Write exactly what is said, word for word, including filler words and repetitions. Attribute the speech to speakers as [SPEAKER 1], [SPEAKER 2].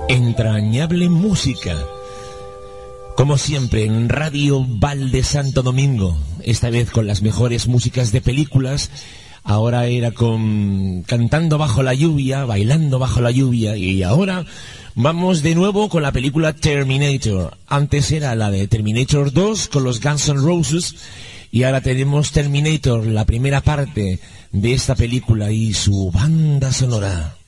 [SPEAKER 1] Entrañable música, como siempre en Radio Val de Santo Domingo, esta vez con las mejores músicas de películas. Ahora era con Cantando bajo la lluvia, Bailando bajo la lluvia, y ahora vamos de nuevo con la película Terminator. Antes era la de Terminator dos con los Guns N' Roses, y ahora tenemos Terminator, la primera parte de esta película y su banda sonora.